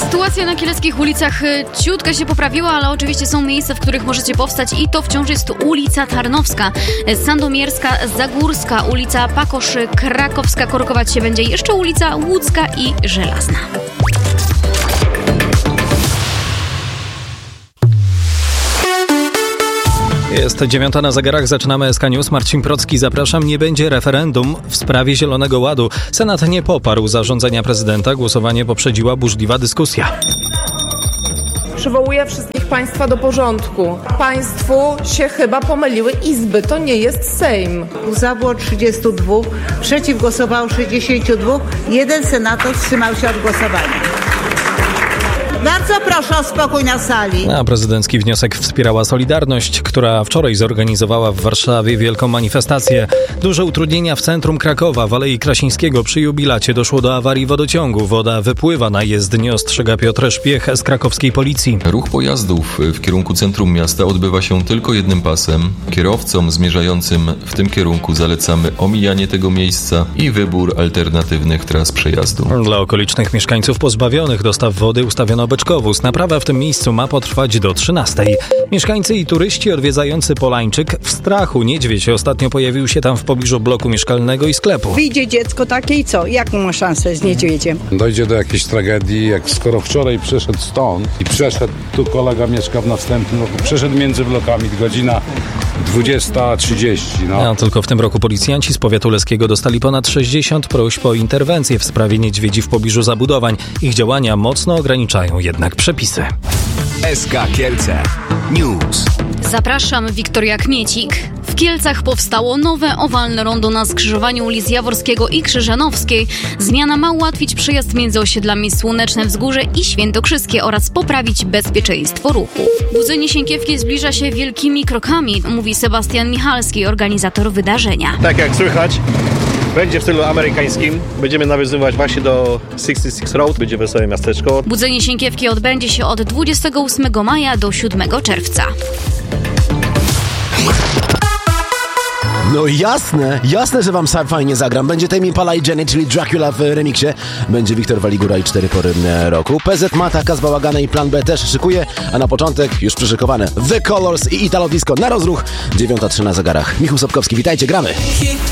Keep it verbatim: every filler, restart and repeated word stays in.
Sytuacja na kieleckich ulicach ciutkę się poprawiła, ale oczywiście są miejsca, w których możecie powstać i to wciąż jest ulica Tarnowska, Sandomierska, Zagórska, ulica Pakoszy, Krakowska, korkować się będzie jeszcze ulica Łódzka i Żelazna. Jest dziewiąta na zegarach, zaczynamy S K News. Marcin Procki, zapraszam. Nie będzie referendum w sprawie Zielonego Ładu. Senat nie poparł zarządzenia prezydenta. Głosowanie poprzedziła burzliwa dyskusja. Przywołuję wszystkich Państwa do porządku. Państwu się chyba pomyliły izby. To nie jest Sejm. Za było trzydziestu dwóch, przeciw głosowało sześćdziesięciu dwóch, jeden senator wstrzymał się od głosowania. Bardzo proszę o spokój na sali. A prezydencki wniosek wspierała Solidarność, która wczoraj zorganizowała w Warszawie wielką manifestację. Duże utrudnienia w centrum Krakowa, w Alei Krasińskiego. Przy jubilacie doszło do awarii wodociągu. Woda wypływa na jezdnię, ostrzega Piotr Szpiech z krakowskiej policji. Ruch pojazdów w kierunku centrum miasta odbywa się tylko jednym pasem. Kierowcom zmierzającym w tym kierunku zalecamy omijanie tego miejsca i wybór alternatywnych tras przejazdu. Dla okolicznych mieszkańców pozbawionych dostaw wody ustawiono beczkowóz. Naprawa w tym miejscu ma potrwać do trzynastej. Mieszkańcy i turyści odwiedzający Polańczyk w strachu. Niedźwiedź ostatnio pojawił się tam w pobliżu bloku mieszkalnego i sklepu. Wyjdzie dziecko takie i co? Jaką ma szansę z niedźwiedziem? Dojdzie do jakiejś tragedii, jak skoro wczoraj przeszedł stąd i przeszedł, tu kolega mieszka w następnym roku, przeszedł między blokami, godzina dwudziesta trzydzieści. No. A tylko w tym roku policjanci z powiatu leskiego dostali ponad sześćdziesiąt próśb o interwencję w sprawie niedźwiedzi w pobliżu zabudowań. Ich działania mocno ograniczają jednak przepisy. S K Kielce News. Zapraszam, Wiktoria Kmiecik. W Kielcach powstało nowe owalne rondo na skrzyżowaniu ulic Jaworskiego i Krzyżanowskiej. Zmiana ma ułatwić przejazd między osiedlami Słoneczne Wzgórze i Świętokrzyskie oraz poprawić bezpieczeństwo ruchu. Budzenie Sienkiewki zbliża się wielkimi krokami, mówi Sebastian Michalski, organizator wydarzenia. Tak jak słychać, będzie w stylu amerykańskim. Będziemy nawiązywać właśnie do sześćdziesiąt sześć Road. Będzie wesołe miasteczko. Budzenie Sienkiewki odbędzie się od dwudziestego ósmego maja do siódmego czerwca. No jasne, jasne, że wam fajnie zagram. Będzie Tame Impala i Jenny, czyli Dracula w remiksie. Będzie Wiktor Waligura i cztery pory roku. P Z Mata, Kaz Bałagana i Plan B też szykuje, a na początek już przyszykowane The Colors i Italo Disco na rozruch. dziewiąta trzy na zegarach. Michał Sobkowski, witajcie, gramy.